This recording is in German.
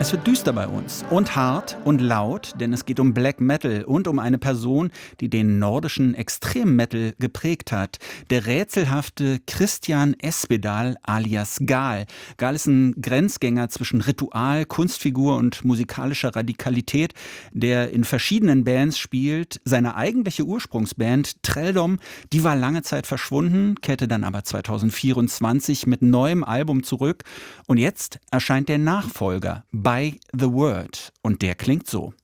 Es wird düster bei uns und hart und laut, denn es geht um Black Metal und um eine Person, die den nordischen Extrem-Metal geprägt hat. Der rätselhafte Christian Espedal alias Gaal. Gaal ist ein Grenzgänger zwischen Ritual, Kunstfigur und musikalischer Radikalität, der in verschiedenen Bands spielt. Seine eigentliche Ursprungsband Trelldom, die war lange Zeit verschwunden, kehrte dann aber 2024 mit neuem Album zurück. Und jetzt erscheint der Nachfolger, By the Word. Und der klingt so.